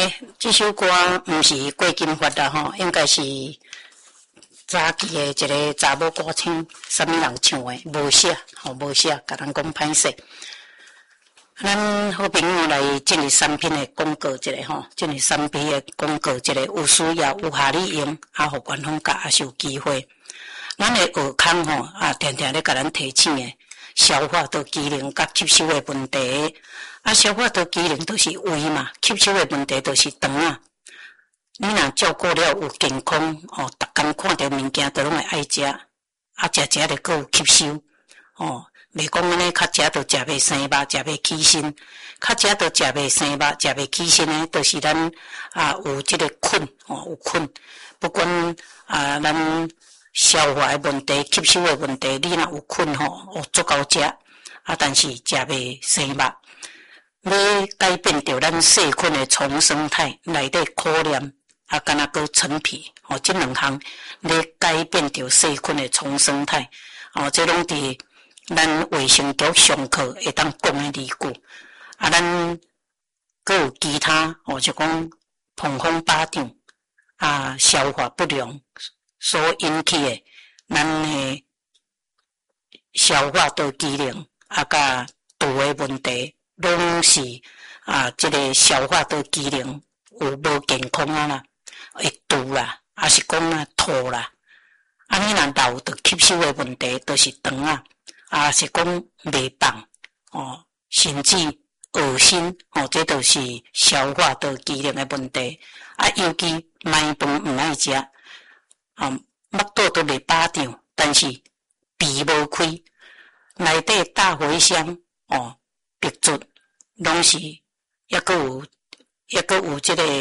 这首歌毋是郭金发啦吼，应该是早期的一个查某歌星，啥物人唱的？无写，无写，甲人讲歹势。咱好朋友来今日产品的广告一个吼，今日产品的广告一个有需要有合理用，互官方甲也是有机会。咱的学康吼定定咧甲咱提醒的消化道机能甲吸收的问题。消化道机能都是胃嘛，吸收的问题都是肠啊。你若照顾了有健康逐工看到物件都拢会爱食，食着佫有吸收袂讲安尼较食着食袂生肉，食袂起身，较食着食袂生肉，食袂起身呢，都是咱有即个困有困，不管咱消化的问题、吸收的问题，你若有困足够食但是食袂生肉。要改变着咱细菌的重生态，内底苦黏敢若佫陈皮这两项要改变着细菌的重生态这拢伫咱卫生局上课会当讲的理据咱佫有其他就讲膨风巴掌消化不良所引起的咱的消化道机能甲肚的问题，拢是这个消化道机能有无健康啦，会肚啦，还是讲吐啦，你若老着吸收的问题，都是肠是讲袂放甚至恶心这都是消化道机能的问题尤其麦饭毋爱食腹肚都袂巴掌，但是鼻无开，内底大茴香白术拢是抑佫有这个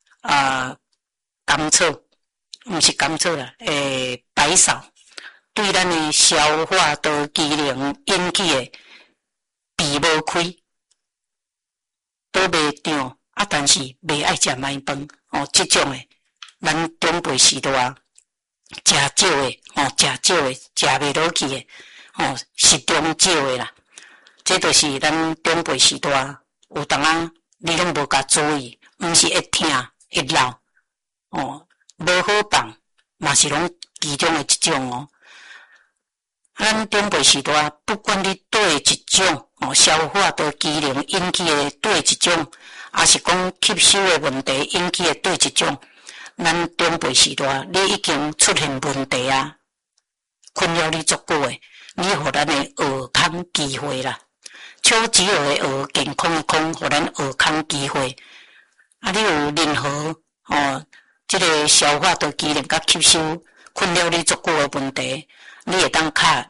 甘草，毋是甘草啦，白芍，对咱的消化道机能引起的鼻无开，都袂长但是袂爱食麦饭这种的，咱中辈时代食少的食袂落去的食中少的啦。这就是咱中辈时代有当你拢无甲注意，毋是会痛会老无好放，嘛是拢其中的一种咱中辈时代不管你对一种消化道机能引起的对一种，还是讲吸收的问题引起的对一种，咱中辈时代你已经出现问题困扰你足久的，你互咱的学康机会啦。超级学的学健康的康，互咱学康机会你有任何这个消化道机能甲吸收困扰你足久的问题，你会当敲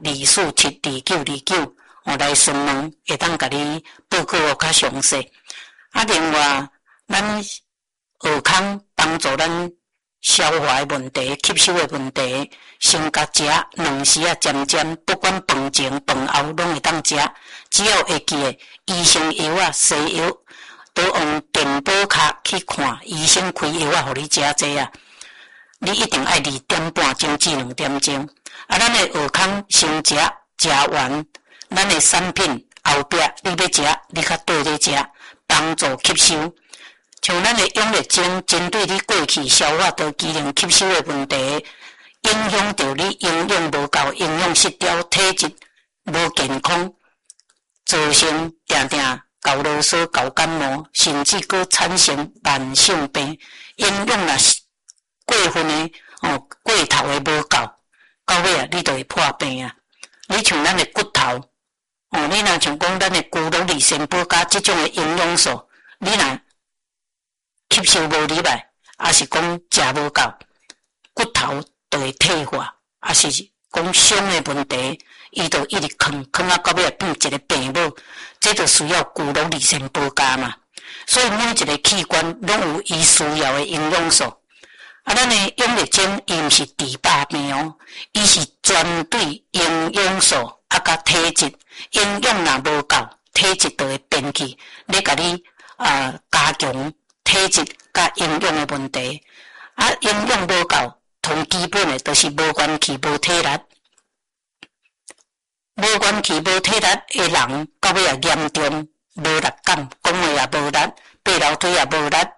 247299来询问，会当甲你报告较详细另外咱学康帮助咱消化的问题、吸收的问题，先甲食2时渐渐，不管饭前饭后拢会当食，只要会记的医生药西药都用电报卡去看，医生开药互你食这你一定爱2点半钟至2点钟咱的学康先食完，咱的产品后壁你要食，你较对咧食，帮助吸收。像咱的养乐精，针对你过去消化道机能吸收的问题，影响到你营养无够、营养失调、体质无健康，造成定高啰嗦、高感冒，甚至佫产生慢性病。营养若是过分的过头的无够，到尾你就会破病你像咱的骨头你若像讲咱的骨骼里线补加这种的营养素，你若吸收无入来，还是讲食无够，骨头就会退化，还是讲伤的问题，伊就一直扛到尾变一个病母，这就需要骨骼里线补加嘛。所以每一个器官拢有伊需要的营养素咱的养乐精伊毋是治百病伊是专对营养素甲体质，营养若无够，体质就会变去，咧甲你加强体质甲营养的问题营养无够，同基本的就是无元气无体力，无元气无体力的人到尾也严重无力感，讲话也无力，爬楼梯也无力，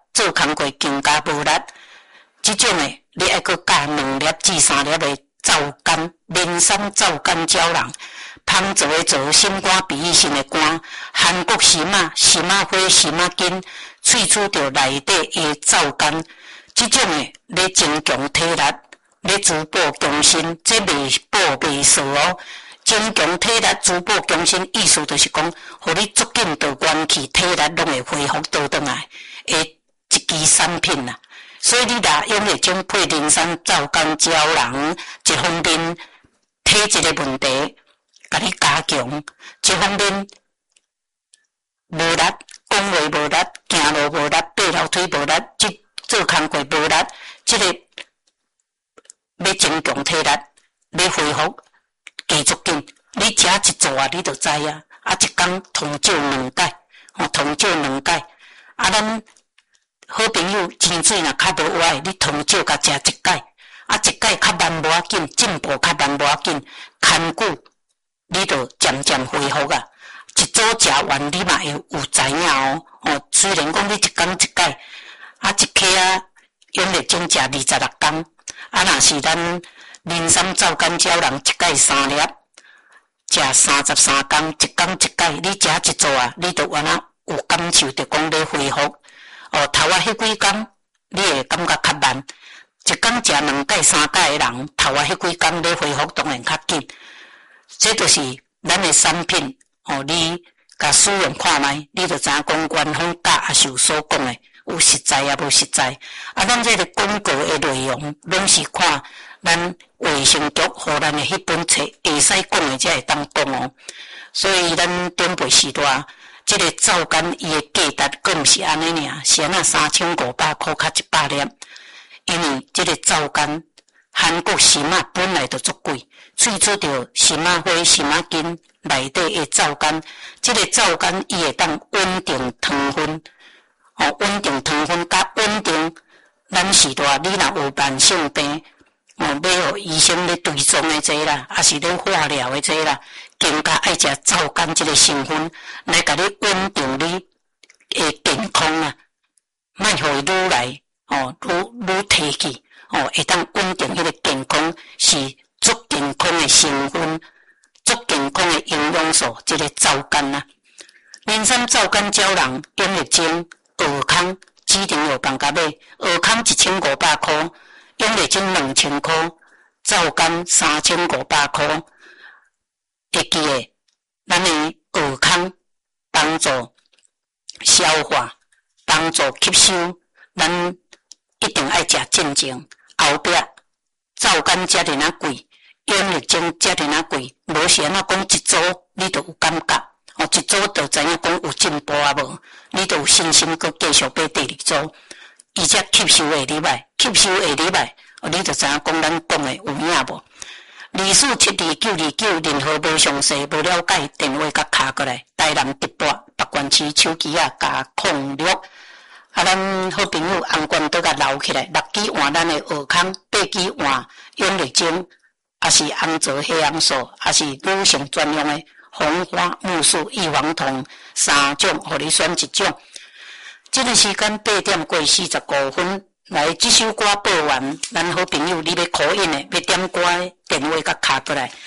做工过更加无力。即种诶，你爱搁加2粒至3粒诶皂苷，面山皂苷胶囊，芳做诶做心肝鼻翼性诶肝，韩国荨麻、荨麻花、荨麻根，萃取着内底诶皂苷。即种诶，咧增强体力，咧滋补强身，这未补未错哦。增强体力、滋补强身，意思就是讲，互你足紧着元气、体力拢会恢复倒转来诶一支产品啦。所以你若用迄种配人参皂苷胶囊，一方面体质的问题，甲你加强；一方面无力，讲话无力，行路无力，爬楼梯无力，即做工过无力，即个要增强体力，要恢复加足紧。你食一做啊，你就知啊。啊，一工通少2解，通少2解。啊，咱好朋友钱水若较无歪，你通少甲食1解，啊1解较慢无要紧，进步较慢无要紧，牵久你就渐渐恢复啊。一早食完你嘛会有知影哦。虽然讲你一工1解，啊一克啊用力种食26工，啊若是咱人参皂苷胶囊1解3粒，食33工，1工1解，你食一组啊，你就原来有感受着讲要恢复。头啊迄几工你会感觉较慢，一工食2解3解的人，头啊迄几工要恢复当然较紧。这就是咱的产品你甲使用看卖，你就知影讲官方价也是有所讲的，有实在也无实在。啊，咱这个广告的内容，拢是看咱卫生局互咱的迄本册会使讲的才会当讲哦。所以咱准备时代。这个皂苷伊的价值，佫毋是安尼尔，是安那3500块较100粒。因为这个皂苷，韩国荨麻本来就足贵，萃取着荨麻花、荨麻根内底的皂苷。这个皂苷伊会当稳定糖分，稳定糖分甲稳定咱时代，你若有慢性病，要互医生咧追踪的这啦，还是咧化疗的这啦。更加爱食皂苷这个成分来甲你稳定你的健康啊，莫互伊愈来愈提起会当稳定迄个健康是足健康的成分，足健康的营养素，这个皂苷啊。人参皂苷胶囊用力精尔康指定药房甲买，尔康1500块，用力精2000块，皂苷3500块。会记诶，咱诶尔康帮助消化，帮助吸收，咱一定爱食正经。后壁皂苷遮尔啊贵，养力精遮尔啊贵，无是安怎讲一组你就有感觉，一组就知影讲有进步啊无，你就有信心搁继续买第2组，而且吸收会入来，吸收会入来，你就知影讲咱讲诶有影无。24722929，任何无详细、无了解，电话甲敲过来。台南直播北关市手机啊加06。啊，咱好朋友红冠都甲留起来，6支换咱的尔康，8支换永力精，也是红枣黑红素，也是女性专用的红花木素异黄酮3种，互你选一种。这个时间8点过45分。来，这首歌播完，咱好朋友你要call in的，要点歌的电话甲敲过来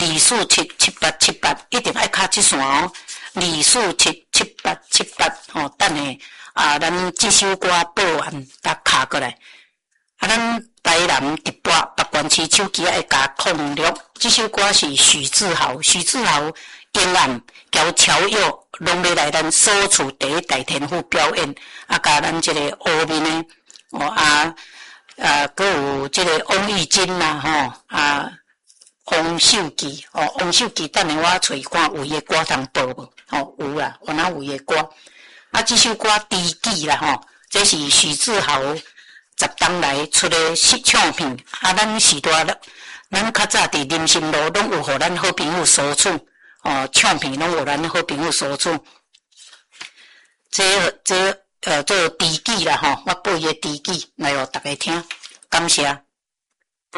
，2477878，一定爱敲这线哦，2477878，等下咱这首歌播完，甲敲过来。咱台南直播北关市手机爱加06，这首歌是许志豪英案交乔佑，拢要来咱所处第一大天赋表演，甲咱这个后面呢。佫有这个王玉金啦，王秀琪，王秀琪，等下我找看有伊的歌通播无？有啦，有哪有伊的歌？这首歌《知己》啦，这是许志豪10当来出的唱片，咱时代咱较早伫林森路拢有互咱好朋友收取，唱片拢有咱好朋友收取，做知己啦，我播伊的知己来互大家听，感谢。